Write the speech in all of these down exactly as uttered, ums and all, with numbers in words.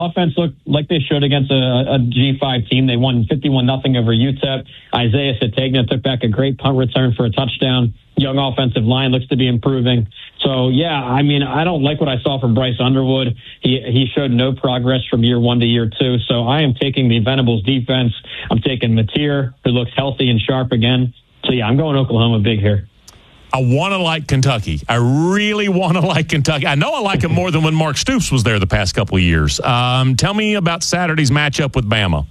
offense looked like they should against a, a G five team. They won fifty-one nothing over U T E P. Isaiah Sategna took back a great punt return for a touchdown. Young offensive line looks to be improving. So, yeah, I mean, I don't like what I saw from Bryce Underwood. He he showed no progress from year one to year two. So I am taking the Venables defense. I'm taking Mateer, who looks healthy and sharp again. So, yeah, I'm going Oklahoma big here. I want to like Kentucky. I really want to like Kentucky. I know I like it more than when Mark Stoops was there the past couple of years. Um, tell me about Saturday's matchup with Bama.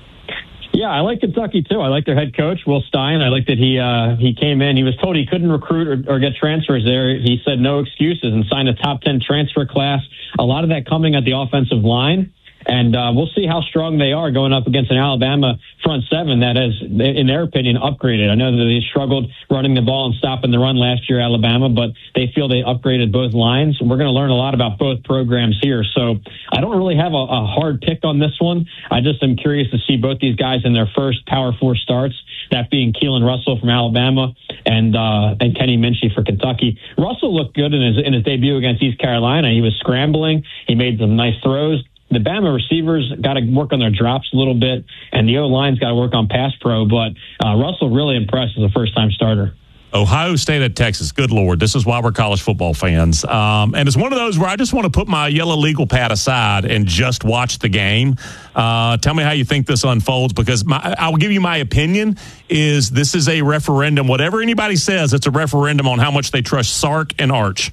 Yeah, I like Kentucky, too. I like their head coach, Will Stein. I like that he uh, he came in. He was told he couldn't recruit or, or get transfers there. He said no excuses and signed a top ten transfer class. A lot of that coming at the offensive line. And uh, we'll see how strong they are going up against an Alabama front seven that has, in their opinion, upgraded. I know that they struggled running the ball and stopping the run last year, Alabama, but they feel they upgraded both lines. We're going to learn a lot about both programs here. So I don't really have a, a hard pick on this one. I just am curious to see both these guys in their first Power Four starts, that being Keelan Russell from Alabama and uh, and Kenny Minchey for Kentucky. Russell looked good in his, in his debut against East Carolina. He was scrambling. He made some nice throws. The Bama receivers got to work on their drops a little bit, and the O-line's got to work on pass pro, but uh, Russell really impressed as a first-time starter. Ohio State at Texas. Good Lord. This is why we're college football fans. Um, and it's one of those where I just want to put my yellow legal pad aside and just watch the game. Uh, tell me how you think this unfolds, because my, I will give you my opinion is this is a referendum. Whatever anybody says, it's a referendum on how much they trust Sark and Arch.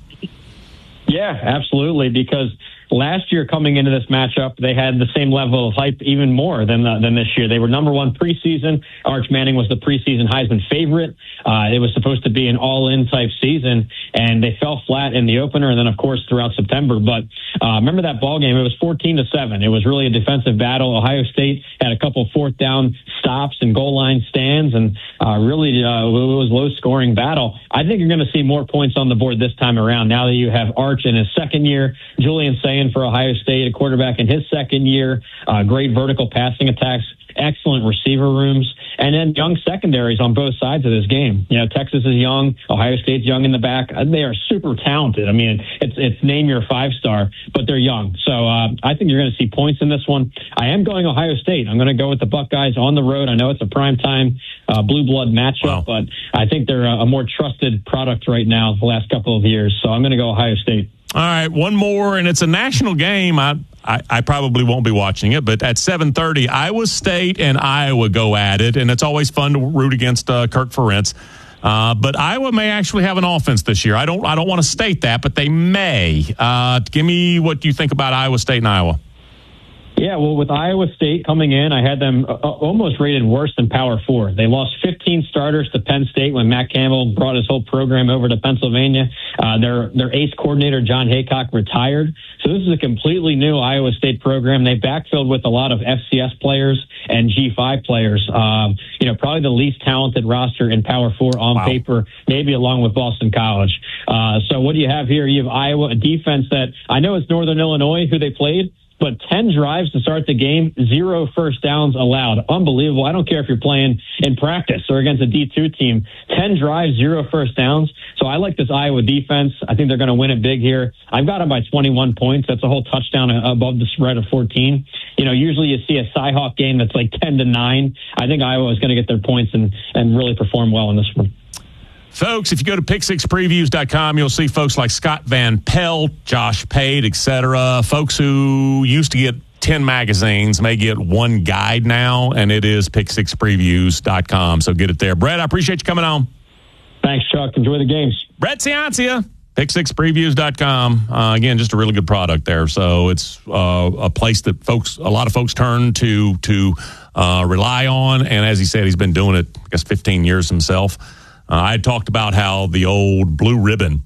Yeah, absolutely, because last year coming into this matchup, they had the same level of hype, even more than uh, than this year. They were number one preseason. Arch Manning was the preseason Heisman favorite. Uh, it was supposed to be an all-in type season, and they fell flat in the opener and then, of course, throughout September. But uh, remember that ball game? It was fourteen to seven. It was really a defensive battle. Ohio State had a couple fourth down stops and goal line stands, and uh, really uh, it was a low-scoring battle. I think you're going to see more points on the board this time around now that you have Arch in his second year, Julian Sayin for Ohio State, a quarterback in his second year, uh, great vertical passing attacks, excellent receiver rooms, and then young secondaries on both sides of this game. You know, Texas is young, Ohio State's young in the back. They are super talented. I mean, it's it's name your five-star, but they're young. So uh, I think you're going to see points in this one. I am going Ohio State. I'm going to go with the Buckeyes on the road. I know it's a primetime uh, blue blood matchup, wow. but I think they're a, a more trusted product right now the last couple of years. So I'm going to go Ohio State. All right, one more, and it's a national game. I, I, I probably won't be watching it, but at seven thirty, Iowa State and Iowa go at it, and it's always fun to root against uh, Kirk Ferentz. Uh, but Iowa may actually have an offense this year. I don't I don't want to state that, but they may. Uh, give me what you think about Iowa State and Iowa. Yeah, well, with Iowa State coming in, I had them uh, almost rated worse than Power Four. They lost fifteen starters to Penn State when Matt Campbell brought his whole program over to Pennsylvania. Uh, their their ace coordinator, John Haycock, retired. So this is a completely new Iowa State program. They backfilled with a lot of F C S players and G five players. Um, you know, probably the least talented roster in Power Four on wow. paper, maybe along with Boston College. Uh, so what do you have here? You have Iowa, a defense that I know it's Northern Illinois who they played, but ten drives to start the game, zero first downs allowed. Unbelievable. I don't care if you're playing in practice or against a D two team. ten drives, zero first downs. So I like this Iowa defense. I think they're going to win it big here. I've got them by twenty-one points. That's a whole touchdown above the spread of fourteen. You know, usually you see a Cy-Hawk game that's like ten to nine. I think Iowa is going to get their points and, and really perform well in this one. Folks, if you go to pick six previews dot com, you'll see folks like Scott Van Pelt, Josh Pate, et cetera. Folks who used to get ten magazines may get one guide now, and it is pick six previews dot com. So get it there. Brett, I appreciate you coming on. Thanks, Chuck. Enjoy the games. Brett Ciancia, pick six previews dot com. Uh, again, just a really good product there. So it's uh, a place that folks, a lot of folks turn to to uh, rely on. And as he said, he's been doing it, I guess, fifteen years himself. Uh, I had talked about how the old Blue Ribbon,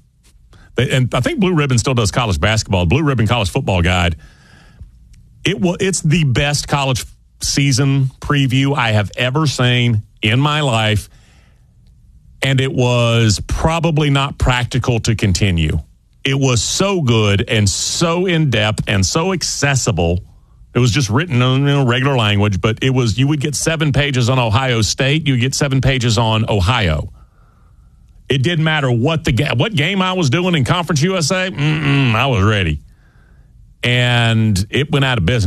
and I think Blue Ribbon still does college basketball, Blue Ribbon College Football Guide. It will, it's the best college season preview I have ever seen in my life, and it was probably not practical to continue. It was so good and so in-depth and so accessible. It was just written in, you know, regular language, but it was, you would get seven pages on Ohio State, you get seven pages on Ohio. It didn't matter what the what game I was doing in Conference U S A. Mm-mm, I was ready. and it went out of business.